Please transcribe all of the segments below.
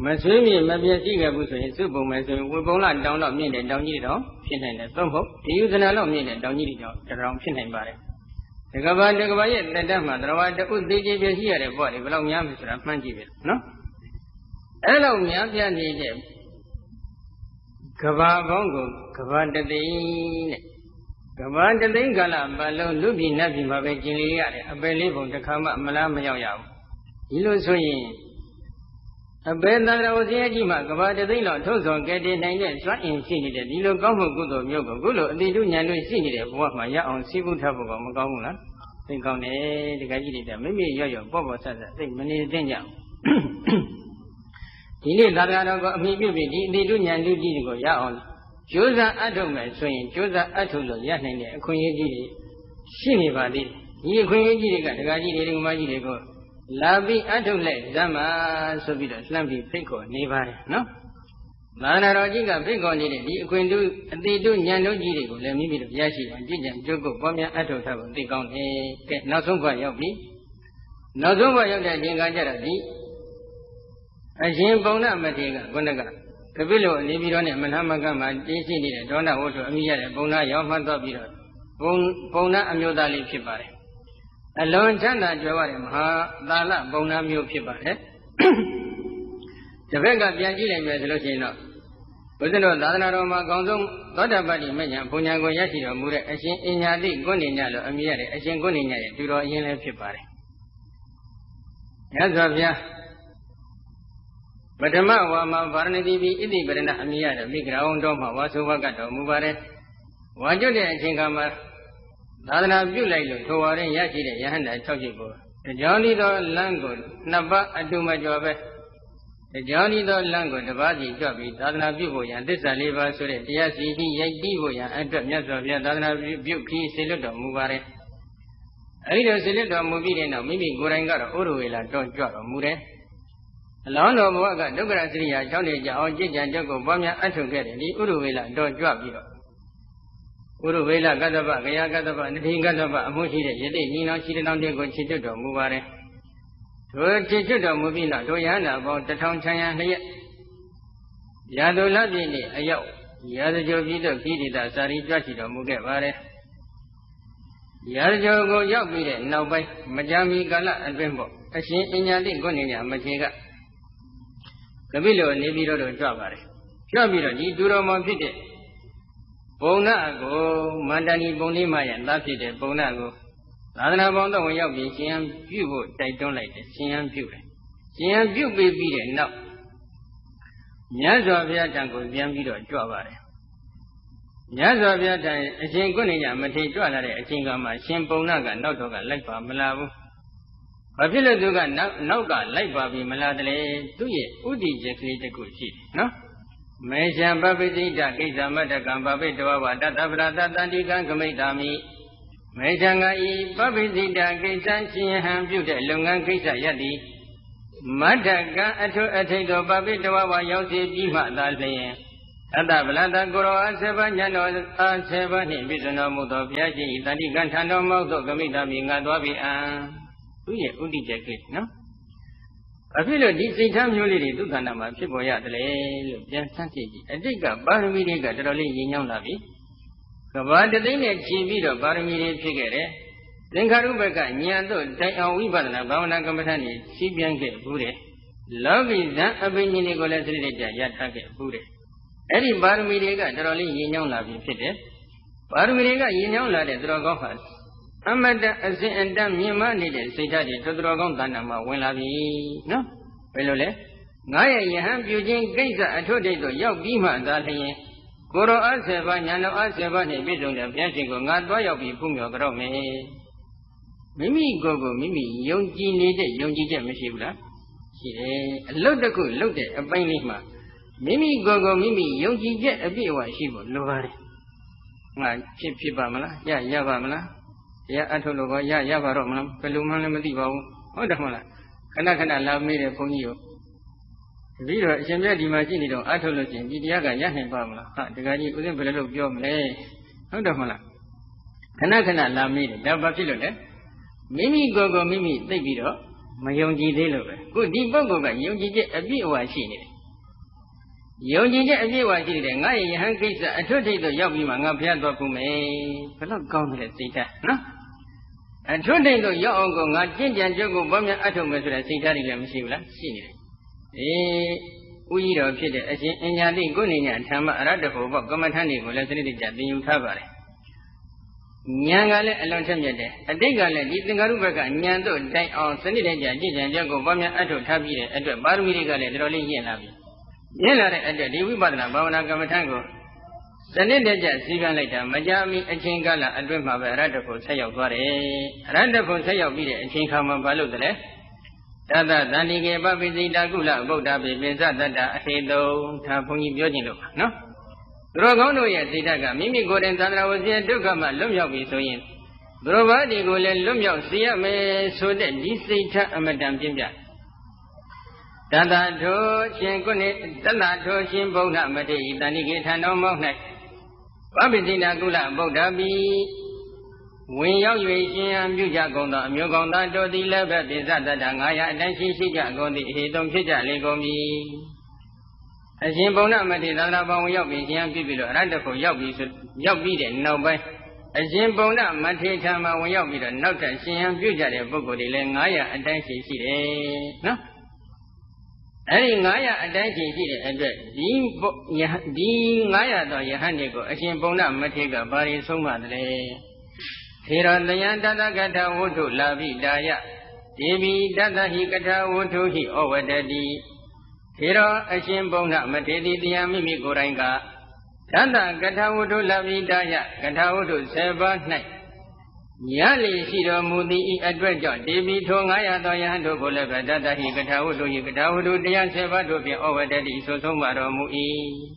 Masumi, Mabiasiga Busi, Supermason, we both like down of me and down you know, Shin and some hope, the use an alone me and down you know, around Shin and Barry. The Gabay, the Dama, the Rawad, the Ud, they gave here a body, belong Yams and Manjibit, no? Hello, Yamia, Kava Bongo, Kavan the Day, Kavan the Day Gala, Balo, Lubi, Nabi, Mabajili, a belly on the Kama Malama. Illusoy. A bed that I was here, Jima, about the day, Tozo, get in and shot in Sini, the Lilo Gomo Gudo, Yogo, Gulo, they do Yanu Sini, what my own seafood table of Magona. Think on the Gajita, maybe Yo, Bobo says, I think many danger. He did that maybe they do Yanu Digo, Yaon. Josa Adoma, swing, Josa Atulo, Yahan, Queen Sini Badi. He Queen Giga, the Gaji, Magigo. Labi Atule, Zama, Sobida, Slambi, Pico, Nevari, no? Lana Rojiga, Pico needed, they do Yano Girigo, let me be the Yashi, and Gijan, Joko, Pomia, Ato, they gone, get not so by your be. Not so by your Jingajara, a Jim Bona Matiga, Gonaga, Cabilo, Libirone, Manhamagama, DC, Donna, Otto, Amia, Bona, Yamata Biro, Bona, Amudali Pipare. Alone Chanda Javarim, Ha, Dala, Bona Mu Pipare. The Vega Bianchi Resolution. Wasn't Lana Roma Gonzum, Dodabadi, Mania, Punyago Yashi, Mure, Ashin Yadi, Goninalo, Amia, Ashin Gonia, Duro Yen Pipare. Yazavia. But a Mama Varnadi, Idi, Berena Amia, the big round doma, was overgato, Mubare. Wajude and Chingama. Dana Bulay, Towari Yashi, Yahanda, Tojibo. The Johnny do Lango, Naba, Aduma Jobe. The Johnny do Lango, the Badi Jobi, Dana Bubo, and this Aliva Sure, Yasi, Yagibo, and Yazovia, Dana Buki, Siludo, Mubare. I don't Siludo, Mubina, maybe Goranga, Uruela, don't drop Mure. Along of Waga, Dograsria, Johnny, Jija, Jogo, Bamia, Atugere, the Uruela, don't drop you. Uruela Gadaba, Gayagadaba, and Hingadaba, Mushi, Nino, she don't go Chitudo, Mubare. To Chitudo, Mubina, Toyana, about the town China, Yado Ladini, Ayo, Yadajo Vido, Kidida, Sari, Jachido, Mugavare. Yadajo go Yabi, now by Majami Gala and Bimbo, a she in Yadi Gonia, Machiga. Cabilo, Nebiro, Jabare. Jabiro, di Duro Mompite. Bonago, Mandani Bonimaya, Lapide, Bonago. Ladana Bondo, Yabi, Siam, Bubo, they don't like it, Siam Bube. Siam Bube beat it now. Yazavia Jango, Yambido, Jovare. Yazavia, a Shingunia, Mate Joanare, a Singama, Shimponaga, Notoga, Laipa, Malabu. Papilla Duga, Noga, Laipa, Maladale, 2 years, Udi, Jackie, the good sheet, no? Mesha Babidi, Dakisa Matakan, Babitoa, Databra, Dandikan, Kamitami. Meshangai, Babidi, Dakisa, Shihan, Beauty, Lungan Kisa Yadi. Mataka, Ato, Babitoa, Yosi, Bima, Dalay. Adablada, Goro, Sevanyano, Sevani, Bisono, Mudo, Piaji, Dandikan, Tano, Moto, Kamitami, Gadwabi, 2 years, Udi Jackie, no? I feel a decent time you really do Ganama, people at the lay, Jansanti, a digger, Baramiriga, the Rolling Yin Lavi. Command the thing at Chivido, Baramiri figure, then Karubaka, Niando, Tayan Wibana, Bavana Kamatani, Sibianke, Bude. Love is that a Beninigola Yatake, Bude. Eddie Baramiriga, the Rolling Yin Lavi fitted. Baramiriga, Yin Lavi, Drogofas. Amada as and damn Yama needed, say that to Dragon Danama, when I be no? Pelole? Naya Yaham, Eugene Gaza, I told you, Yo Bima, Dali. Goro Aseva, Yano Aseva, Bidon, the Piachigo, not by your people, Grome. Mimi Gogo, Mimi, Yonji needed, Yonji Mishibla. She looked a good, looked at a Bainima. Mimi Gogo, Mimi, Yonji jet a bit what she would lower. Chip Pamela, Yavamala. Ya Atologo, Yavarom, Pelumana Madivo, Odamala. Kanakana love me the Ponyo. Viro, Shemia di Magino, Atology, Diaga, Yahan Pamela, the Gadi, Udin Bello, Jom, Odamala. Kanakana love me, Dabapilo, Mimi Gogo, Mimi, they beat up. My young G. Delo. Good deep Bogo, young G. a bit or I seen it. ယုံကြည်ချက်အပြည့်အဝရှိတဲ့ငါရဲ့ယဟန်ကိစ္စအထွတ်ထိပ်သို့ရောက်ပြီးမှငါဖျားသွားဖို့မယ်ဘယ်တော့ကောင်းတယ်စိတ်ထားနော်အထွတ်ထိပ်သို့ရောက်အောင်ကိုငါကြင်ကြံကြုတ်ကိုပေါင်းများအထုတ်မယ်ဆိုတဲ့စိတ်ထားတွေလည်းမရှိဘူးလားရှိနေတယ်ဥကြီးတော်ဖြစ်တဲ့အရှင်အညာတိကိုနေညာဓမ္မအရတ္တဖို့ပေါ့ကမ္မထန်တွေကိုလည်းစနစ်တကျသင်ယူထားပါတယ်ဉာဏ်ကလည်းအလွန်ထက်မြက်တယ်အတိတ်ကလည်းဒီသင်္ကာရုဘက်ကဉာဏ်တို့တိုင်အောင်စနစ်တကျကြင်ကြံကြုတ်ကိုပေါင်းများအထုတ်ထားပြီးတဲ့အတွက်ပါရမီတွေကလည်းတော်တော်လေးရင့်လာပြီရင့်လာတဲ့အတွက်ဒီဝိပဿနာဘာဝနာကမ္မထန်ကိုစနစ်တကျစီကံလိုက်တာမကြာမီအချိန်ကာလအတွင်းမှာပဲအရတ္တဖို့ဆက်ရောက်သွားတယ်အရတ္တဖို့ဆက်ရောက်ပြီးတဲ့အချိန်ခါမှာဘာလို့လဲတသသန္တိကေပပိစိတာကုလဗုဒ္ဓပိပိစတတ္တအဟေတုံဒါဘုန်းကြီးပြောခြင်းလို့ပါနော်သူတော်ကောင်းတို့ရဲ့စိတ်ဓာတ်ကမိမိကိုယ်တိုင်သန္တရာဝစီဒုက္ခမှလွတ်မြောက်ပြီဆိုရင်သူတော်ဘာဒီကိုလည်းလွတ်မြောက်စေရမယ်ဆိုတဲ့ဒီစိတ်ဓာတ်အမတန်ပြင်းပြတတထိုရှင်ကုဏိတတထိုရှင်ဗုဒ္ဓမထေရတန္တိကေထံတော်မောင်း၌ပပိစိတာကုလဗုဒ္ဓပိဝင်ရောက်၍ရှင်ဟံပြုကြကုန်သောအမျိုးကောင်းသားတို့သည်လည်းပဲပိစတတ္တ900အတိုင်းရှိကြကုန်သည့်အဟေတုံဖြစ်ကြလေကုန်ပြီအရှင်ဗုဒ္ဓမထေရသန္တာပေါင်းဝင်ရောက်ပြီးရှင်ဟံပြုပြီးတော့အရတ္တဖို့ရောက်ပြီးတဲ့နောက်ပိုင်းအရှင်ဗုဒ္ဓမထေရထံမှာဝင်ရောက်ပြီးတော့နောက်ထပ်ရှင်ဟံပြုကြတဲ့ပုဂ္ဂိုလ်တွေလည်း900အတိုင်းရှိတယ်နော်အဲဒီ900အတိုင်းရှိတဲ့အတွက်ဒီ900သောယဟန်တွေကိုအရှင်ဗုဒ္ဓမထေရကဘာတွေဆုံးမတယ်ထေရတယံတတကထဝုထုလာဘိတာယဒေဝီတတဟိကထဝုထုဟိဩဝတတိထေရအရှင်ဗုဒ္ဓမထေရတရားမိမိကိုယ်တိုင်ကတတကထဝုထုလာဘိတာယကထဝုထု7ပါး၌ညလေရှိတော်မူသည့်ဤအတွက်ကြောင့်ဒေဝီထို900သောယဟန်တို့ကိုလည်းပဲတတဟိကထဝုထုဟိကထဝုထုတရား7ပါးတို့ဖြင့်ဩဝတတိဆိုဆုံးမတော်မူ၏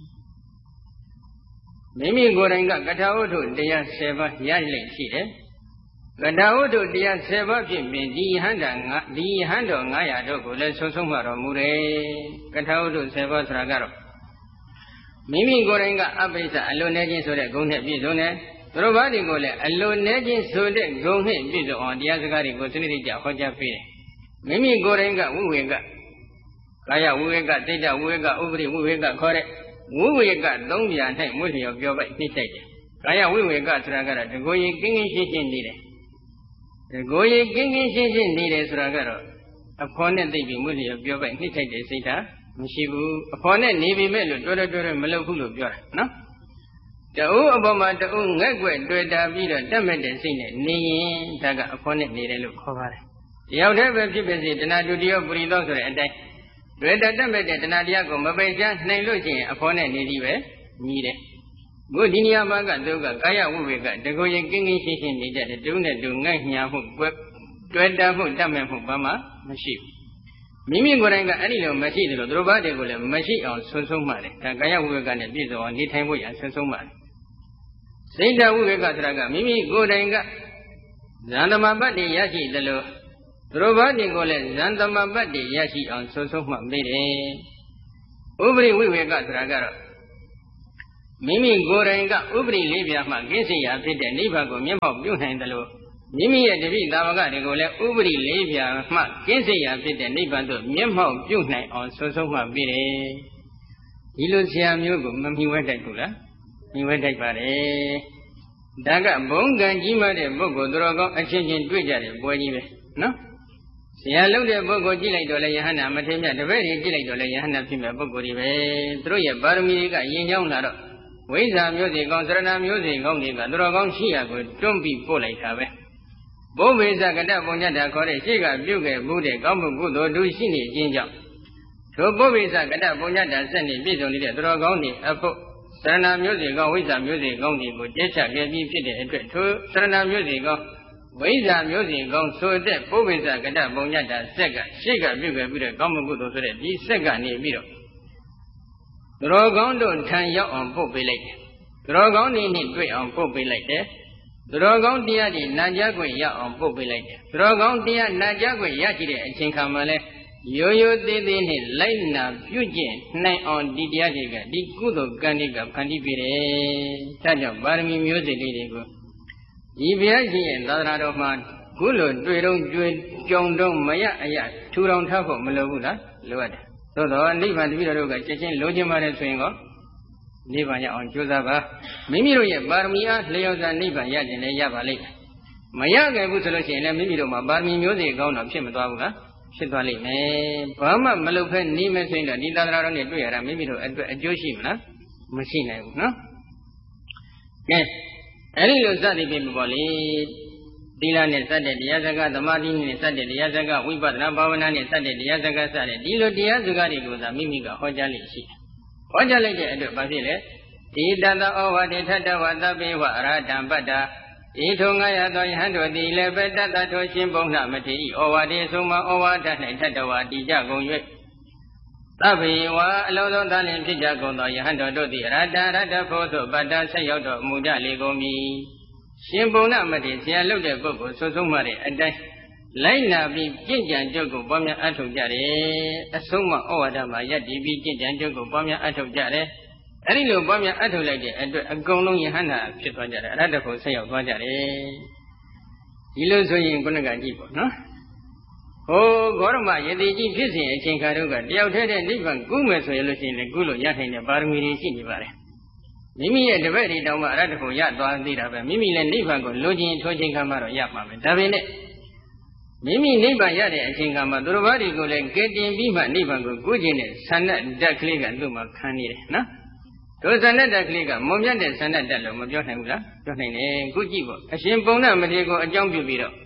မိမိကိုယ်တိုင်ကကထာဝတ္ထုတရား7ပါးရလိမ့်ရှိတယ်။ကထာဝတ္ထုတရား7ပါးဖြင့်ပင်ဒီဟန္တာဒီဟန္တော်900တို့ကိုလည်းဆုံးမတော်မူတယ်။ကထာဝတ္ထု7ပါးဆိုတာကတော့မိမိကိုယ်တိုင်ကအပိစ္ဆအလိုနေခြင်းဆိုတဲ့ဂုဏ်နဲ့ပြည့်စုံတယ်။သူတို့ဘာတွေကိုလည်းအလိုနေခြင်းဆိုတဲ့ဂုဏ်နဲ့ပြည့်စုံအောင်တရားစကားတွေကိုစနစ်တကျဟောကြားပေးတယ်။မိမိကိုယ်တိုင်ကဝိဝေကကာယဝိဝေကစိတ်တဝိဝေကဥပရိဝိဝေကခေါ်တဲ့ဝိဝေက3ပြာ၌မွေးလျော်ပြောပိုက်နှိမ့်တိုက်တယ်။ကာယဝိဝေကဆိုတာကတော့တကိုယ်ရင်ကင်းကင်းရှင်းရှင်းနေတယ်။တကိုယ်ရင်ကင်းကင်းရှင်းရှင်းနေတယ်ဆိုတာကတော့အဖော်နဲ့သိပြီးမွေးလျော်ပြောပိုက်နှိမ့်တိုက်တဲ့စိတ်ဓာတ်မရှိဘူး။အဖော်နဲ့နေပြီမဲ့လို့တွဲမလုပ်ဘူးလို့ပြောတာနော်။တအုပ်အပေါ်မှာတအုပ်ငက်ွက်တွေ့တာပြီးတော့တက်မဲ့တဲ့စိတ်နဲ့နေရင်ဒါကအဖော်နဲ့နေတယ်လို့ခေါ်ပါတယ်။တယောက်တည်းပဲဖြစ်ဖြစ်စီတဏှာတူတယောက်ပရိသောဆိုတဲ့အတိုင်းတွေ့တတ်မဲ့တဲ့တဏှာတရားကိုမပိတ်ချနိုင်လို့ရှိရင်အဖော်နဲ့နေသည်ပဲညီတယ်။ဘုဒီနိယမကဒုက္ခကာယဝိဝေကတကိုယ်ရင်ကင်းကင်းရှင်းရှင်းနေကြတယ်တုံးနဲ့တူငှက်ညာမှုတွေ့တတ်မှုတတ်မဲ့မှုဘာမှမရှိဘူး။မိမိကိုယ်တိုင်ကအဲ့ဒီလိုမရှိတယ်လို့သူတို့ဘာတွေကိုလည်းမရှိအောင်ဆုံးမှတယ်။ဒါကာယဝိဝေကနဲ့ပြည့်စုံအောင်နေထိုင်ဖို့ရဆုံးမှတယ်။စိတ်တဝိဝေကဆိုတာကမိမိကိုယ်တိုင်ကဇန်သမပတ္တိရရှိသလိုသူတို့ဘာတင်ကိုလည်းဇန်သမပတ္တိရရှိအောင်ဆုံးမှမေးတယ်။ဥပရိဝိဝေကဆိုတာကတော့မိမိကိုယ်တိုင်ကဥပရိလေးပြားမှကိစ္စရာဖြစ်တဲ့နိဗ္ဗာန်ကိုမျက်မှောက်ပြုနိုင်တယ်လို့မိမိရဲ့တပိသာဝကတွေကိုလည်းဥပရိလေးပြားမှကိစ္စရာဖြစ်တဲ့နိဗ္ဗာန်သို့မျက်မှောက်ပြုနိုင်အောင်ဆုံးမှမေးတယ်။ဒီလိုဆရာမျိုးကိုမမြင်ဝဲတိုက်ဘူးလား။မြင်ဝဲတိုက်ပါတယ်။ဒါကဘုံကံကြီးမားတဲ့ပုဂ္ဂိုလ်သူတော်ကောင်းအချင်းချင်းတွေ့ကြတဲ့ပွဲကြီးပဲနော်။ဆရာလုံးတဲ့ပုဂ္ဂိုလ်ကြည့်လိုက်တော့လည်းယဟန္တာမထေရမြတ်တပည့်တွေကြည့်လိုက်တော့လည်းယဟန္တာဖြစ်မဲ့ပုဂ္ဂိုလ်တွေပဲသူတို့ရဲ့ပါရမီတွေကရင်ကြောင်းလာတော့ဝိဇ္ဇာမျိုးစေကောင်းစရဏမျိုးစေကောင်းတွေကသူတော်ကောင်းရှိရာကိုတွန်းပြီးပို့လိုက်တာပဲဘုဗ္ဗေဇကတပုံညတ္တာခေါ်တဲ့ရှေ့ကပြုခဲ့မှုတဲ့ကောင်းမှုကုသိုလ်တို့ရှိနေခြင်းကြောင့်ထိုဘုဗ္ဗေဇကတပုံညတ္တာဆက်နေပြည့်စုံနေတဲ့သူတော်ကောင်းတွေအဖို့စရဏမျိုးစေကောင်းဝိဇ္ဇာမျိုးစေကောင်းတွေကိုကျဲချခဲ့ပြီးဖြစ်တဲ့အတွက်ထိုစရဏမျိုးစေကောင်းဝိဇ္ဇာမျိုးစေကောင်းဆိုတဲ့ပုဗ္ဗေဇကတပုံညတ္တာဆက်ကရှေ့ကပြုခဲ့ပြီးတဲ့ကောင်းမှုကုသိုလ်ဆိုတဲ့ဒီဆက်ကနေပြီးတော့သူတော်ကောင်းတို့ထံရောက်အောင်ပို့ပေးလိုက်တယ်သူတော်ကောင်းတွေနဲ့တွေ့အောင်ပို့ပေးလိုက်တယ်သူတော်ကောင်းတရားတွေနာကြားခွင့်ရအောင်ပို့ပေးလိုက်တယ်သူတော်ကောင်းတရားနာကြားခွင့်ရရှိတဲ့အချိန်ခါမှာလဲရိုးရိုးသေးသေးနဲ့လိုက်နာပြုကျင့်နိုင်အောင်ဒီတရားတွေကဒီကုသိုလ်ကံတွေကဖန်တီးပေးတယ်ဒါကြောင့်ပါရမီမျိုးစေ့လေးတွေကိုဒီဘုရားရှင်ရဲ့သာသနာတော်မှာခုလိုတွေ့တော့ကြုံတော့မရအရထူထောင်ထားဖို့မလိုဘူးလားလိုအပ်တယ်သို့တော့နိဗ္ဗာန်တပည့်တော်တို့ကချက်ချင်းလိုချင်ပါတယ်ဆိုရင်ကောနိဗ္ဗာန်ရအောင်ကြိုးစားပါမိမိတို့ရဲ့ပါရမီအားလျော်စွာနိဗ္ဗာန်ရခြင်းလည်းရပါလိမ့်မယ်မရခဲ့ဘူးဆိုလို့ရှိရင်လည်းမိမိတို့မှာပါရမီမျိုးစေ့ကောင်းတော့ဖြစ်မသွားဘူးလားဖြစ်သွားလိမ့်မယ်ဘာမှမလုပ်ဖဲနေမယ်ဆိုရင်တော့ဒီသာသနာတော်နဲ့တွေ့ရတာမိမိတို့အတွက်အကျိုးရှိမလားမရှိနိုင်ဘူးနော်ကဲအဲ့ဒီလိုစသည်ဖြင့်ပေါ့လေသီလနဲ့စတဲ့တရားစကားသမာဓိနဲ့စတဲ့တရားစကားဝိပဿနာဘာဝနာနဲ့စတဲ့တရားစကားစတဲ့ဒီလိုတရားစကားတွေကိုသာမိမိကဟောကြားလိမ့်ရှိတယ်ဟောကြားလိုက်တဲ့အတွက်ဘာဖြစ်လဲဒီတတဩဝါဒေထတဝသဗ္ဗေဝအရဟတံပတ္တာဤထုံငါရသောယဟန်တို့သည်လည်းပဲတတထိုရှင်ဘုံနှမထေဤဩဝါဒေဆုံးမဩဝါဒ၌ထတဝတည်ကြကုန်၍သဗ္ဗေဝအလုံးစုံသာလင်ဖြစ်ကြကုန်သောယဟန်တို့သည်အရဟတဖို့သို့ပတ္တာဆက်ရောက်တော်မူကြလေကုန်ပြီရှင်ဘုံနှမထေဆရာလုပ်တဲ့ပုဂ္ဂိုလ်ဆုံးမတဲ့အတိုင်းလိုက်နာပြီးကြင်ကြံကြုတ်ကိုပွားများအထောက်ကြတယ်အဆုံးမဩဝါဒမှာယက်တည်ပြီးကြင်ကြံကြုတ်ကိုပွားများအထောက်ကြတယ်အဲ့ဒီလိုပွားများအထုတ်လိုက်တဲ့အတွက်အကုန်လုံးယဟန္တာဖြစ်သွားကြတယ်အရဟတဖို့ဆက်ရောက်သွားကြတယ်ဒီလိုဆိုရင်ခုနကကြည့်ပေါ့နော်ဟိုဂေါရမယတိကြီးဖြစ်စဉ်အချိန်ခါတော့ကတယောက်တည်းတဲ့နိဗ္ဗာန်ကူးမယ်ဆိုရင်လို့ရှိရင်လည်းကူးလို့ရနိုင်တဲ့ပါရမီတွေရှိနေပါတယ်မိမိရဲ့တပည့်တွေတောင်မှအရဟတဖို့ရသွားသေးတာပဲမိမိလည်းနိဗ္ဗာန်ကိုလိုချင်ထိုးချိန်ခါမှတော့ရမှာပဲဒါပေမဲ့မိမိနိဗ္ဗာန်ရတဲ့အချိန်ခါမှာသူတော်ဘာတွေကိုလည်းကဲတင်ပြီးမှနိဗ္ဗာန်ကိုကူးခြင်းနဲ့ဆန္ဒတက်ကလေးကသူ့မှာခံနေတယ်နော်ဒုစန္ဒတကလေးကမုံမြတ်တဲ့စန္ဒတက်လို့မပြောနိုင်ဘူးလားပြောနိုင်တယ်ခုကြည့်ပေါ့အရှင်ပုံနာမထေကိုအကြောင်းပြုပြီးတော့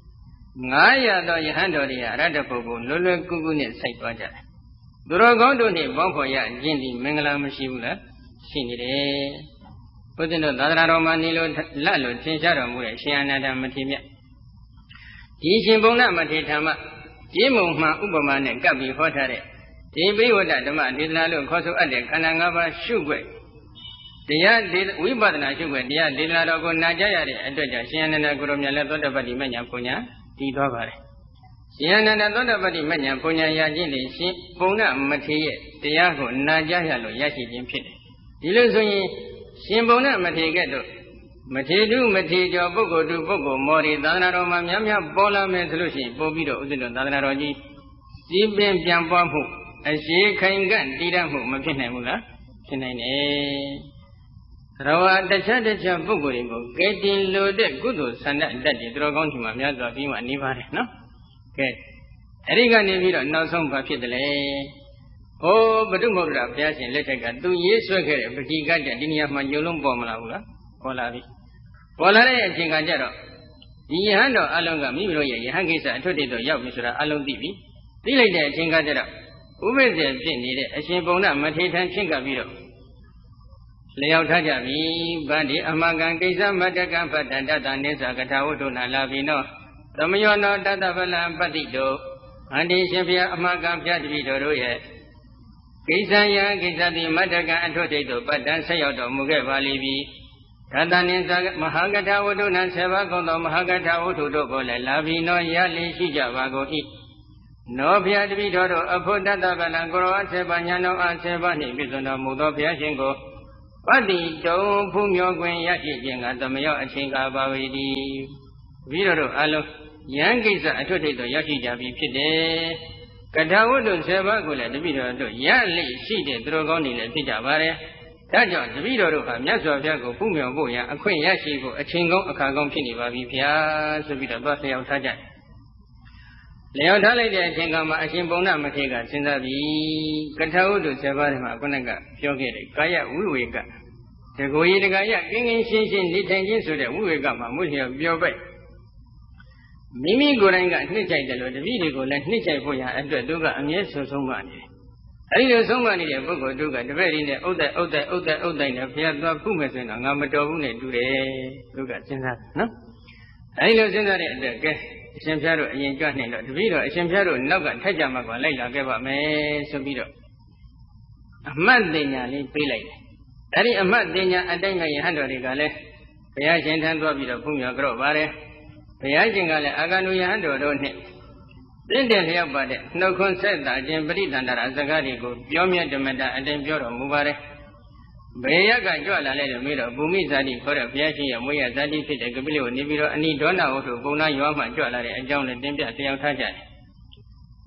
900သောယဟန်တော်တွေအရဟတပုဂ္ဂိုလ်လွယ်လွယ်ကူကူနဲ့စိုက်သွားကြတယ်သူတော်ကောင်းတို့နဲ့ပေါင်းဖော်ရခြင်းဒီမင်္ဂလာမရှိဘူးလားရှိနေတယ်ဘုရားတို့သာသနာတော်မှာနေလို့လက်လို့သင်ရှားတော်မူတဲ့ရှင်အနန္ဒမထေမြတ်ဒီရှင်ပုံနာမထေဓမ္မကျေးမုံမှဥပမာနဲ့ကပ်ပြီးဟောထားတဲ့ဒီဘိဝတ္တဓမ္မဒေသနာလို့ခေါ်ဆိုအပ်တဲ့ခန္ဓာ၅ပါးရှုွက်တရားဝိပဿနာရှုွက်တရားဒေသနာတော်ကိုနာကြားရတဲ့အတွက်ကြောင့်ရှင်အနန္ဒကိုရောမြတ်လည်းသောတပတ္တိမညာပူညာတည်သွားပါတယ်ရှင်အနန္ဒသောတပတ္တိမညာပူညာရခြင်းဖြင့်ရှင်ပုံနာမထေရဲ့တရားကိုနာကြားရလို့ရရှိခြင်းဖြစ်တယ်ဒီလိုဆိုရင်ရှင်ပုံနာမထေကဲ့သို့မထေတုမထေကျော်ပုဂ္ဂိုလ်တုပုဂ္ဂိုလ်မော်ရီသာသနာတော်မှာများများပေါ်လာမယ်ဆိုလို့ရှိရင်ပို့ပြီးတော့ဥစ္စတော်သာသနာတော်ကြီးကြီးပင်ပြန်ပွားမှုအရှိခိုင်ကတည်တတ်မှုမဖြစ်နိုင်ဘူးလားဖြစ်နိုင်တယ်သရဝတခြားပုဂ္ဂိုလ်တွေကိုကဲတင်လို့တဲ့ကုသိုလ်ဆန္ဒအတတ်တွေသူတော်ကောင်းထင်မှများစွာပြီးမှနေပါတယ်နော်ကဲအဲ့ဒီကနေပြီးတော့နောက်ဆုံးဘာဖြစ်တယ်လဲဟိုဘုဒ္ဓမௌဒ္ဒရာဘုရားရှင်လက်ထက်ကသူရေးဆွဲခဲ့တဲ့ပဋိကကြဒီနေရာမှာညုံလုံးပေါ်မလာဘူးလားပေါ်လာပြီပေါ်လာတဲ့အချိန်ကကြတော့ဒီယဟန်တော်အလုံးကမိမိတို့ရဲ့ယဟန်ကိစ္စအထွတ်တေတော့ရောက်ပြီဆိုတာအလုံးသိပြီသိလိုက်တဲ့အချိန်ကကြတော့ဥပိ္ပဇေဖြစ်နေတဲ့အရှင်ပုံနာမထေထံချင်းကပ်ပြီးတော့လျောက်ထားကြပြီဗန္ဒီအမကံကိစ္စမတ္တကံဖတ္တတတနိစ္စကထာဝတ္ထုနာလာပြီနောသမယောနောတတဗလံပတ္တိတောဗန္ဒီရှင်ဘုရားအမကံပြတ္တိတော်တို့ရဲ့ကိစ္စယံကိစ္စတိမတ္တကံအထွတ်တေတို့ပတ္တံဆက်ရောက်တော်မူခဲ့ပါလိမ့်ပြီတတနိစ္စမဟာကထာဝတ္ထုနာ7ပါးကုန်သောမဟာကထာဝတ္ထုတို့ကိုလည်းလာပြီနောရလိရှိကြပါကုန်၏နောဘုရားတပည့်တော်တို့အဖို့တတဗလံကိုရောအ7ပါးညာတော်အ7ပါးနှင့်ပြည့်စုံတော်မူသောဘုရားရှင်ကိုပတ္တိတုံဖူးမြော်ခွင့်ရရှိခြင်းကသမယောအချိန်ကာပါဝေတိတပည့်တော်တို့အလုံးယံကိစ္စအထွတ်ထိပ်သို့ရောက်ရှိကြပြီဖြစ်တယ်ကထာဝတ္ထု7ပါးကိုလည်းတပည့်တော်တို့ရလိရှိတဲ့သူတော်ကောင်းတွေလည်းဖြစ်ကြပါတယ်ဒါကြောင့်တပည့်တော်တို့ဟာမြတ်စွာဘုရားကိုဖူးမြော်ဖို့ရန်အခွင့်ရရှိဖို့အချိန်ကောင်းအခါကောင်းဖြစ်နေပါပြီဗျာဆိုပြီးတော့သွားလျှောက်ထားကြတယ်လျှောက်ထားလိုက်တဲ့အချိန်ကမှအရှင်ပုံနာမထေရကစဉ်းစားပြီးကထာဝတ္ထု7ပါးထဲမှာခုနကပြောခဲ့တယ်ကာယဝိဝေကတကိုယ်ရည်တကာယကင်းကင်းရှင်းရှင်းနေထိုင်ခြင်းဆိုတဲ့ဝိဝေကမှာမွေးလျော်ပြောပဲ့မိမိကိုယ်တိုင်ကနှစ်ကြိုက်တယ်လို့တပည့်တွေကိုလည်းနှစ်ကြိုက်ဖို့ရအတွက်သူကအမြဲဆုံးမနေတယ်အဲဒီလိုဆုံးမနေတဲ့ပုဂ္ဂိုလ်တို့ကတပည့်တွေနဲ့ဥဒ္ဒနဲ့ဘုရားသွားဖုမယ်ဆိုရင်တော့ငါမတော်ဘူးနဲ့တူတယ်သူကစဉ်းစားနော်အဲဒီလိုစဉ်းစားတဲ့အတွက်ကဲအရှင်ဘုရားတို့အရင်ကြွနေတော့တပည့်တော်အရှင်ဘုရားတို့နောက်ကထိုက်ကြမှာကလိုက်လာခဲ့ပါမယ်ဆိုပြီးတော့အမှတ်တင်ညာလေးပေးလိုက်တယ်အဲဒီအမှတ်တင်ညာအတိုင်းကယဟန်တော်တွေကလည်းဘုရားရှင်ထံသွားပြီးတော့ဖုမြော်ကြော့ပါတယ်ဘုရားရှင်ကလည်းအာဂန္တုယဟန်တော်တို့နဲ့တင့်တယ်လျောက်ပါတဲ့နှုတ်ခွန်းဆက်တာခြင်းပရိသန္တရာစကားတွေကိုပြောမြတ်ဓမ္မတာအတိုင်းပြောတော်မူပါတယ်ဘယ်ရက်ကကြွလာလဲလို့မေးတော့ဘူမိဇာတိခေါ်တဲ့ဘုရားရှင်ရဲ့မွေးရဇာတိဖြစ်တဲ့ကပိလကိုနေပြီးတော့အနိဒေါနဝတ္ထုပုံနာရွာမှကြွလာတဲ့အကြောင်းနဲ့တင်ပြတရားထားကြတယ်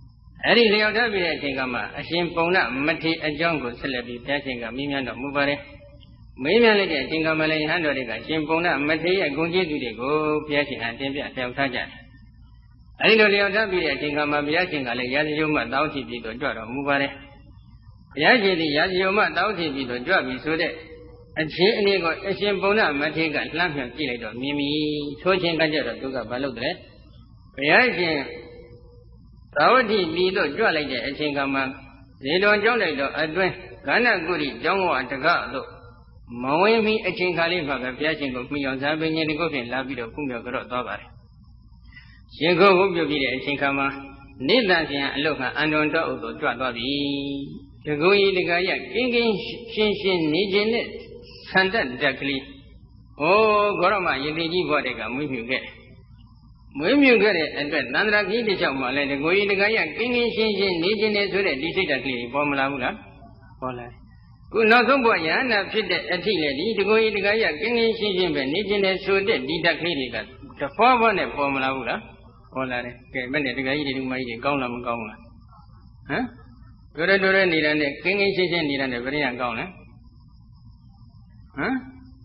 အဲ့ဒီလျောက်ထားပြီးတဲ့အချိန်ကမှအရှင်ပုံနာမထေအကြောင်းကိုဆက်လက်ပြီးဘုရားရှင်ကမေးမြန်းတော်မူပါတယ်မေးမြန်းလိုက်တဲ့အချိန်ကမှလည်းယဟန်တော်တွေကရှင်ပုံနာမထေရဲ့ဂုဏ်ကျေးဇူးတွေကိုဘုရားရှင်ကတင်ပြလျောက်ထားကြတယ်အဲ့ဒီလိုလျောက်ထားပြီးတဲ့အချိန်ကမှဘုရားရှင်ကလည်းရာဇယုံမတောင်းချပြီးတော့ကြွတော်မူပါတယ်ဘုရားရှင်သည်ရာဇယုံမတောင်းချပြီးတော့ကြွပြီဆိုတဲ့အခြေအနေကိုအရှင်ပုံနာမထေကလှမ်းမြောက်ကြည့်လိုက်တော့မြင်ပြီထိုးချင်းကကြတော့သူကဘာလုပ်တယ်ဘုရားရှင်သာဝတိပြည်သို့ကြွလိုက်တဲ့အချိန်ကမှဇေတော်ကျောင်းလိုက်တော့အတွင်းကဏ္ဍကုရိကျောင်းဝတကသို့မဝင်မီအချိန်ခါလေးမှာပဲဘုရားရှင်ကိုမှီအောင်ဇာပင်ရှင်ဒီကုတ်ဖြင့်လာပြီးတော့ခုမြောက်ကြတော့သွားပါတယ်ရှင်ကိုပြုတ်ပြီးတဲ့အချိန်ခါမှာနေတန်ရှင်အလုတ်ကအန္တန်တော်ဥသို့ကြွသွားပြီတကူကြီးတကရကင်းကင်းရှင်းရှင်းနေခြင်းနဲ့ဆန္ဒတက်ကလေးဩဂေါရမယတိကြီးဘွားတွေကမွေးမြူခဲ့မွေးမြူခဲ့တဲ့အတွက်သန္တရာကြီးတစ်ချောင်းမှလည်းတကူကြီးတကရကင်းကင်းရှင်းရှင်းနေခြင်းနဲ့ဆိုတဲ့ဒီစိတ်ဓာတ်ကလေးပေါ်မလာဘူးလားပေါ်လာခုနောက်ဆုံးဘုရားယဟနာဖြစ်တဲ့အထိလေဒီတကူကြီးတကရကင်းကင်းရှင်းရှင်းပဲနေခြင်းနဲ့ဆိုတဲ့ဒီဓာတ်ကလေးတွေကတဖွာဖွာနဲ့ပေါ်မလာဘူးလားပေါ်လာတယ်ကဲဘယ်နဲ့တကကြီးတွေဒီမကြီးတွေကောင်းလားမကောင်းလားဟမ်တို့ရနေတဲ့နဲ့ကင်းကင်းရှင်းရှင်းနေတဲ့နဲ့ဘယ်ရင်ကောင်းလဲဟမ်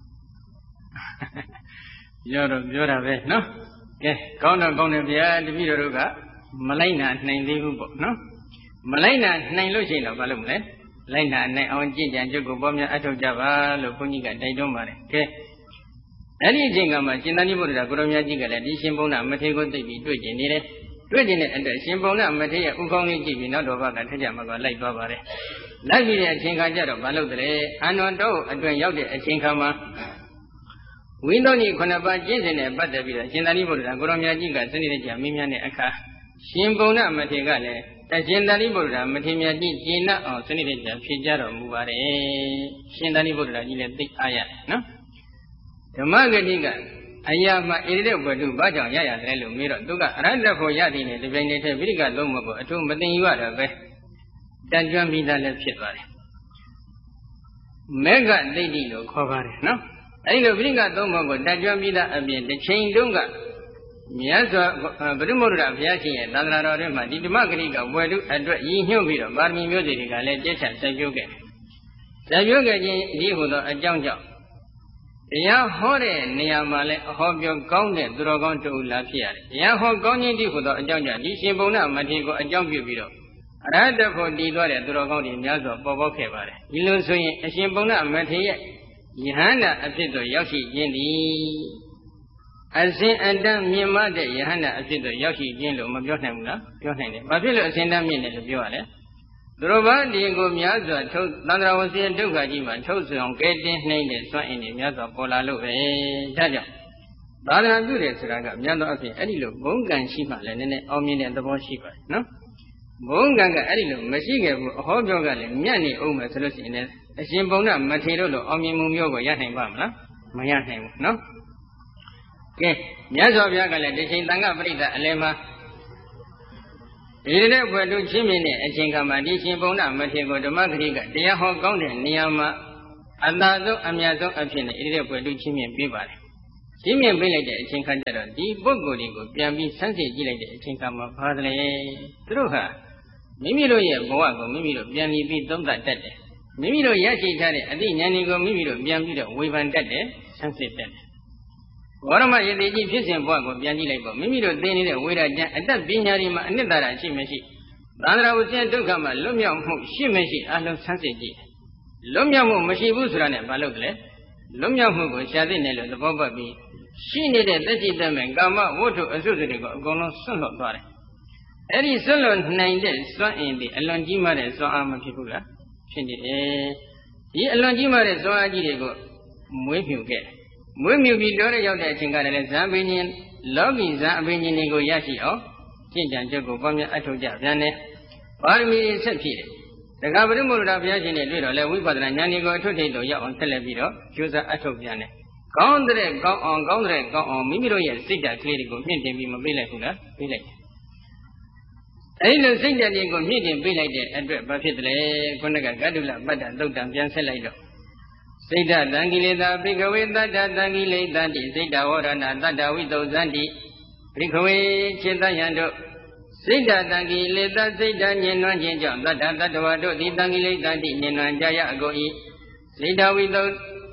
ပြောတာပဲနော်ကဲကောင်းတော့ကောင်းတယ်ဗျာတပည့်တော်တို့ကမလိုက်နာနိုင်သေးဘူးပေါ့နော်မလိုက်နာနိုင်လို့ရှိရင်တော့ဘာလုပ်မလဲလိုက်နာနိုင်အောင်ကြင်ကြံကြုတ်ကိုပေါ်များအထောက်ကြပါလို့ဘုန်းကြီးကတိုက်တွန်းပါတယ်ကဲအဲ့ဒီအချိန်ကမှရှင်သာရိပုတ္တရာကိုရောမြတ်ကြီးကလည်းဒီရှင်ဘုန်းနာမထေရကိုသိပြီးတွေ့ကျင်နေတယ်တွေ့ကျင်တဲ့အတွက်ရှင်ဘုန်းနာမထေရရဲ့ဥကောင်းလေးကြည့်ပြီးနောက်တော်ဘကထက်ကြမှာကလိုက်သွားပါတယ်လိုက်ပြီးတဲ့အချိန်ခါကျတော့မလုပ်တယ်အန္တန်တော်အတွင်ရောက်တဲ့အချိန်ခါမှာဝိသုဒ္ဓိ9ပါးကျင့်စဉ်နဲ့ပတ်သက်ပြီးတော့ရှင်သာရိပုတ္တရာကိုရောမြတ်ကြီးကစနစ်တကျမင်းများတဲ့အခါရှင်ဘုန်းနာမထေရကလည်းရှင်သာရိပုတ္တရာမထေရမြတ်ကြီးကျင့်တတ်အောင်စနစ်တကျဖြေကြတော်မူပါတယ်ရှင်သာရိပုတ္တရာကြီးလည်းသိအားရတယ်နော်ဓမ္မဂတိကအရာမှဣရိဒဝတ္ထုဘာကြောင့်ရရတယ်လို့မေးတော့သူကအရဟတဖို့ရသည်နဲ့ဒီပိုင်းနဲ့တည်းဝိရိကသုံးဖို့အထူးမသိယူရတော့ပဲတန်ကြွမိသားလည်းဖြစ်သွားတယ်မေဃသိတိလို့ခေါ်ပါတယ်နော်အဲဒီလိုဝိရိကသုံးဖို့ကိုတန်ကြွမိသားအပြင်တစ်ချိန်တုန်းကမြတ်စွာဘုရားမုဒ္ဒရာဘုရားရှင်ရဲ့သန္တာတော်ထဲမှာဒီဓမ္မဂတိကဝယ်ထုအတွက်ရည်ညွှန်းပြီးတော့ပါရမီမျိုးစေတွေကလည်းကျက်ချစိုက်ပျိုးခဲ့စိုက်ပျိုးခဲ့ခြင်းဒီဟူသောအကြောင်းကြောင့်တရားဟောတဲ့နေရာမှာလည်းအဟောပြောကောင်းတဲ့သူတော်ကောင်းတူလာဖြစ်ရတယ်။တရားဟောကောင်းခြင်းတည်းဟူသောအကြောင်းကြောင့်ဒီရှင်ဘုံနာမထေရကိုအကြောင်းပြုပြီးတော့အရဟတဖို့တည်သွားတဲ့သူတော်ကောင်းတွေများစွာပေါ်ပေါက်ခဲ့ပါတယ်။ဒီလိုဆိုရင်အရှင်ဘုံနာမထေရရဲ့ယဟန္တာအဖြစ်သို့ရောက်ရှိခြင်းသည်အစဉ်အတန်းမြင့်မတဲ့ယဟန္တာအဖြစ်သို့ရောက်ရှိခြင်းလို့မပြောနိုင်ဘူးလား။ပြောနိုင်တယ်။ဘာဖြစ်လို့အစဉ်တန်းမြင့်တယ်လို့ပြောရလဲ။သူတော်ဘာဒီကိုများစွာထုတ်သန္တရာဝစီဒုက္ခကြီးမှာထုတ်ဆောင်ကဲတင်းနှိမ့်တဲ့စွမ်းအင်တွေများစွာပေါ်လာလို့ပဲဒါကြောင့်သာသနာပြုတယ်ဆိုတာကများသောအဖြစ်အဲ့ဒီလိုဘုံကံရှိမှလည်းနည်းနည်းအောင်မြင်တဲ့သဘောရှိပါတယ်နော်ဘုံကံကအဲ့ဒီလိုမရှိခဲ့ဘူးအဟောပြောကလည်းမြတ်နေအောင်မယ်ဆိုလို့ရှိရင်လည်းအရှင်ဘုံကမထေလို့လို့အောင်မြင်မှုမျိုးကိုရနိုင်ပါမလားမရနိုင်ဘူးနော်ကဲမြတ်စွာဘုရားကလည်းဒီချိန်သံဃပရိသတ်အလယ်မှာဒီတဲ့ဘွယ်သူချင်းမြင့်တဲ့အချိန်ခါမှာဒီရှင်ဘုံနာမထေရကိုဓမ္မဂရိကတရားဟောကောင်းတဲ့နေရာမှာအသာဆုံးအမြတ်ဆုံးအဖြစ်နဲ့ဒီတဲ့ဘွယ်သူချင်းမြင့်ပေးပါတယ်။ချင်းမြင့်ပေးလိုက်တဲ့အချိန်ခါကျတော့ဒီပုဂ္ဂိုလ်တွေကိုပြန်ပြီးဆန်းစစ်ကြည့်လိုက်တဲ့အချိန်ခါမှာဘာလဲသူတို့ဟာမိမိတို့ရဲ့ဘဝကိုမိမိတို့ပြန်ပြီးသုံးသပ်တတ်တယ်။မိမိတို့ရရှိထားတဲ့အသိဉာဏ်တွေကိုမိမိတို့ပြန်ပြီးတော့ဝေဖန်တတ်တယ်ဆန်းစစ်တတ်တယ်ဝရမယတိကြီးဖြစ်စဉ်ဘဝကိုပြန်ကြည့်လိုက်ပေါ့မိမိတို့သိနေတဲ့ဝေဒကျမ်းအတတ်ပညာတွေမှာအနှစ်သာရရှိမရှိသန္တရာဝဆင်းဒုက္ခမှာလွတ်မြောက်မှုရှိမရှိအလုံးဆန်းစစ်ကြည့်လွတ်မြောက်မှုမရှိဘူးဆိုတာနဲ့ဘာလို့လဲလွတ်မြောက်မှုကိုရှားသိနေလို့သဘောပေါက်ပြီးရှိနေတဲ့သက်ရှိသက်မဲ့ကာမဝတ္ထုအစုစုတွေကိုအကုန်လုံးဆွတ်လွတ်သွားတယ်အဲ့ဒီဆွတ်လွတ်နိုင်တဲ့စွမ်းအင်တွေအလွန်ကြီးမားတဲ့စွမ်းအားမဖြစ်ဘူးလားဖြစ်နေတယ်ဒီအလွန်ကြီးမားတဲ့စွမ်းအားကြီးတွေကိုမွေးမြူခဲ့မွေးမြူပြီးတော့ရောက်တဲ့အချိန်ကလည်းဇံပင်ရှင်လောကီဇံအပင်ရှင်တွေကိုရရှိအောင်ကျင့်ကြံကြုတ်ကိုပေါင်းများအထောက်ကြပြန်တယ်ပါရမီဆက်ဖြစ်တယ်တက္ကပရိမုဒ္ဒရာဘုရားရှင်နဲ့တွေ့တော့လဲဝိပဿနာဉာဏ်တွေကိုအထွတ်ထိပ်သို့ရောက်အောင်ဆက်လက်ပြီးတော့ကြိုးစားအထောက်ပြန်တယ်ကောင်းတဲ့ကောင်းအောင်ကောင်းတဲ့ကောင်းအောင်မိမိတို့ရဲ့စိတ်ဓာတ်ကလေးတွေကိုမြင့်တင်ပြီးမပေးလိုက်ဘူးလားပေးလိုက်အဲဒီလိုစိတ်ဓာတ်တွေကိုမြင့်တင်ပေးလိုက်တဲ့အတွက်ဘာဖြစ်တယ်လဲခုနကကတုလပတ္တသုတ်တံပြန်ဆက်လိုက်တော့စိတ်ဓာတံကိလေသာဘိကဝေတတ္တတံကိလေသာတိစိတ်ဓာဝရဏတတ္တဝိသုဇ္ဇန္တိဘိကဝေခြေတယံတို့စိတ်ဓာတံကိလေသာစိတ်ဓာညင်နွမ်းခြင်းကြောင့်တတ္တတတ္တဝါတို့သည်တံကိလေသာတိညင်နွမ်းကြရအကုန်၏စိတ်ဓာဝိသု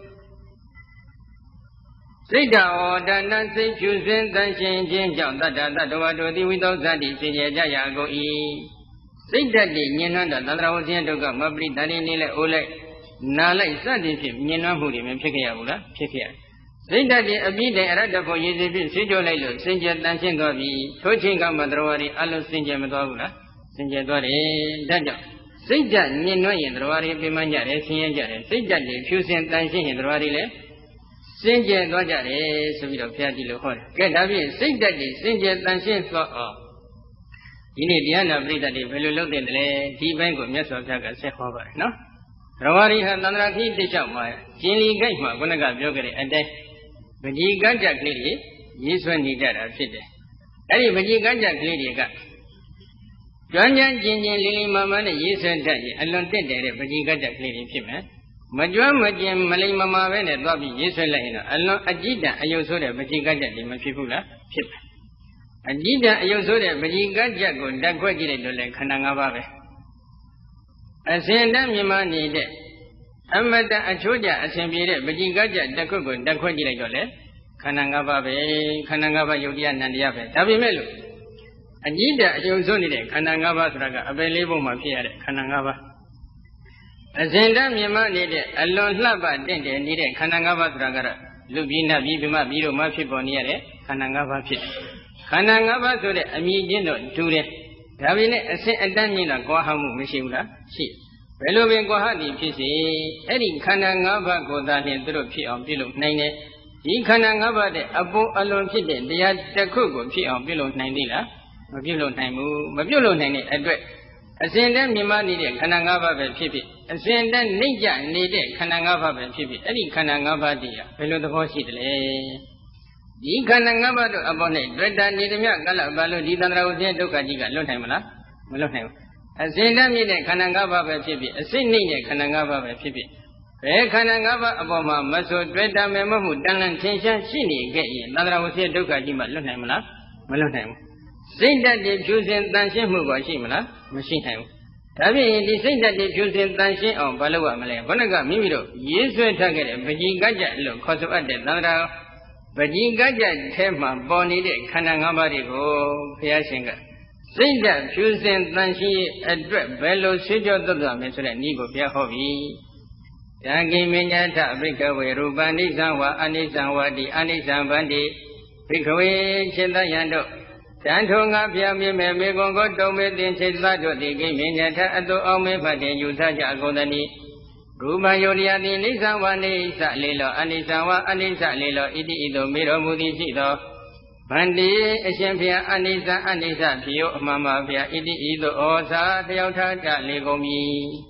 စိတ်ဓာဩဒါနစိတ်ဖြူစင်တန်ရှင်းခြင်းကြောင့်တတ္တတတ္တဝါတို့သည်ဝိသုဇ္ဇတိစင်ကြယ်ကြရအကုန်၏စိတ်ဓာတ်တိညင်နွမ်းတော့သန္တရာဝဆင်းဒုက္ခမပရိဒါနိနေလဲအိုးလိုက်နာလိုက်စသည်ဖြင့်ညင်နွမ်းမှုတွေမဖြစ်ခဲ့ရဘူးလားဖြစ်ခဲ့ရစိတ်ဓာတ်တိအပြည့်တိုင်အရတ္တဖို့ရည်စည်ဖြင့်ဆေးကြောလိုက်လို့စင်ကြယ်တန်ရှင်းသွားပြီထိုးချင်းကမှသရဝရီအလုံးစင်ကြယ်မသွားဘူးလားစင်ကြယ်သွားတယ်ဒါကြောင့်စိတ်ဓာတ်ညင်နွမ်းရင်သရဝရီပြင်းမှန်းကြတယ်ဆင်းရဲကြတယ်စိတ်ဓာတ်တိဖြူစင်တန်ရှင်းရင်သရဝရီလည်းစင်ကြယ်သွားကြတယ်ဆိုပြီးတော့ဘုရားကြည့်လို့ဟောတယ်ကဲဒါဖြင့်စိတ်ဓာတ်တိစင်ကြယ်တန်ရှင်းသွားအောင်ဒီနေ့တရားနာပရိသတ်တွေဘယ်လိုလုပ်တဲ့လဲဒီဘက်ကိုမြတ်စွာဘုရားကဆက်ဟောပါတယ်နော်သရဝရီဟာသန္တရာခိတိလျှောက်မှာကျင်လီကိုက်မှာခုနကပြောခဲ့တဲ့အတိုင်းပဋိကံကြကလေးတွေရေးဆွဲနေကြတာဖြစ်တယ်အဲ့ဒီပဋိကံကြကလေးတွေကကျွမ်းကျင်ကျင်လီလီမာမာနဲ့ရေးဆွဲတတ်ရင်အလွန်တက်တယ်တဲ့ပဋိကံကြကလေးတွေဖြစ်မယ်မကျွမ်းမကျင်မလိမ္မာပဲနဲ့သွားပြီးရေးဆွဲလိုက်ရင်တော့အလွန်အကြည့်တန်အယုတ်ဆိုးတဲ့ပဋိကံကြတွေမဖြစ်ဘူးလားဖြစ်တယ်အကြည့်တန်အယုတ်ဆိုးတဲ့ပဋိကံကြကိုဓာတ်ခွက်ကြည့်လိုက်တော့လေခန္ဓာ၅ပါးပဲအစဉ်တည်းမြင်မနေတဲ့အမတအချိုးကျအစဉ်ပြေတဲ့ပဋိကံကြတစ်ခွက်ကိုဓာတ်ခွက်ကြည့်လိုက်တော့လေခန္ဓာ၅ပါးပဲခန္ဓာ၅ပါးယုတ်တရားနန္တရားပဲဒါပေမဲ့လို့အကြည့်တန်အယုတ်ဆိုးနေတဲ့ခန္ဓာ၅ပါးဆိုတာကအပယ်လေးပုံမှာဖြစ်ရတဲ့ခန္ဓာ၅ပါးအစဉ်တည်းမြင်မနေတဲ့အလွန်လှပတင့်တယ်နေတဲ့ခန္ဓာ၅ပါးဆိုတာကတော့လူပြည်နတ်ပြည်ဗိမပြည်တို့မှဖြစ်ပေါ်နေရတဲ့ခန္ဓာ၅ပါးဖြစ်တယ်ခန္ဓာ၅ပါးဆိုတဲ့အမြင်ချင်းတော့တူတယ်ဒါပေမဲ့အစဉ်အတန်းမြင်တာကွာဟမှုမရှိဘူးလားရှိဘယ်လိုပင်ကွာဟသည်ဖြစ်စေအဲ့ဒီခန္ဓာ၅ပါးကိုသာလျှင်သူတို့ဖြစ်အောင်ပြုလုပ်နိုင်တယ်ဒီခန္ဓာ၅ပါးတဲ့အပေါ်အလွန်ဖြစ်တဲ့တရားတစ်ခုကိုဖြစ်အောင်ပြုလုပ်နိုင်သေးလားမပြုလုပ်နိုင်ဘူးမပြုလုပ်နိုင်တဲ့အတွက်အစဉ်တည်းမြင်မနေတဲ့ခန္ဓာ၅ပါးပဲဖြစ်ဖြစ်အစဉ်တည်းနှိမ့်ကြနေတဲ့ခန္ဓာ၅ပါးပဲဖြစ်ဖြစ်အဲ့ဒီခန္ဓာ၅ပါးတည်းဟာဘယ်လိုသဘောရှိသလဲဒီခန္ဓာ၅ပါးတို့အပေါ်နဲ့တွေ့တာနေသည်မြကလဘာလို့ဒီသန္တရာဝဆင်းဒုက္ခကြီးကလွတ်နိုင်မလားမလွတ်နိုင်ဘူးအစဉ်တည်းမြင်တဲ့ခန္ဓာ၅ပါးပဲဖြစ်ဖြစ်အစဉ်နှိမ့်တဲ့ခန္ဓာ၅ပါးပဲဖြစ်ဖြစ်ဘယ်ခန္ဓာ၅ပါးအပေါ်မှာမဆိုတွေ့တာမယ်မဟုတ်တန်လန့်ထင်ရှားရှိနေခဲ့ရင်သန္တရာဝဆင်းဒုက္ခကြီးမှလွတ်နိုင်မလားမလွတ်နိုင်ဘူးစိတ်ဓာတ်တွေဖြူစင်တန်ရှင်းမှုကိုရှိမလားမရှိနိုင်ဘူးဒါဖြင့်ဒီစိတ်ဓာတ်တွေဖြူစင်တန်ရှင်းအောင်ဘာလုပ်ရမလဲခုနကမိမိတို့ရေးဆွဲထားခဲ့တဲ့ပဋိကကြလို့ခေါ်ဆိုအပ်တဲ့သန္တရာပဋိကကြထဲမှာပေါ်နေတဲ့ခန္ဓာ၅ပါးတွေကိုဘုရားရှင်ကစိတ်ဓာတ်ဖြူစင်တန်ရှင်းအတွက်ဘယ်လိုဆွေးကြောသက်သာမယ်ဆိုတဲ့နည်းကိုဘုရားဟောပြီ။တံကိမညထဘိကဝေရူပနိစ္စံဝါအနိစ္စံဝါတိအနိစ္စံဗန္တိဘိကဝေခြေတယံတို့တန်ထုံငါဖျားမြင်မဲ့မေကွန်ကိုတုံမေတင်ခြေသားတို့ဒီကိမညထအတုအောင်မေဖတ်တင်ယူဆကြအကုန်သနည်းရူပယုတ်တရားတိနိစ္စဝါနိစ္စလေလောအနိစ္စဝါအနိစ္စလေလောဣတိဣတောမေတော်မူသည်ရှိသောဗန္တိအရှင်ဘုရားအနိစ္စဖြစ်ယောအမှန်ပါဘုရားဣတိဣတောဩဇာတယောက်ထားကြလေကုန်ပြီ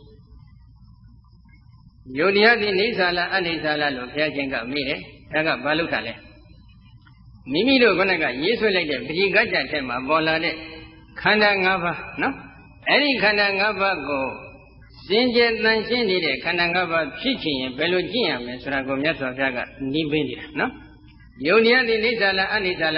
ယုတ်တရားတိနိစ္စလားအနိစ္စလားလို့ဘုရားရှင်ကမေးတယ်ဒါကဘာလို့ထားလဲမိမိတို့ကရေးဆွဲလိုက်တဲ့ပဋိကကြထဲမှာပေါ်လာတဲ့ခန္ဓာ၅ပါးနော်အဲ့ဒီခန္ဓာ၅ပါးကိုစင်ကြယ်တန်ရှင်းနေတဲ့ခန္ဓာ၅ပါးဖြစ်ခြင်းရင်ဘယ်လိုကျင့်ရမလဲဆိုတာကိုမြတ်စွာဘုရားကနှီးပေးနေတာနော်ယုတ်တရားတိနိစ္စလားအနိစ္စလား